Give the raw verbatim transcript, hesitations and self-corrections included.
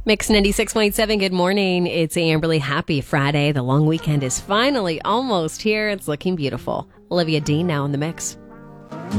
Mix ninety-six point seven, good morning. It's Amberly. Happy Friday. The long weekend is finally almost here. It's looking beautiful. Olivia Dean now in the mix.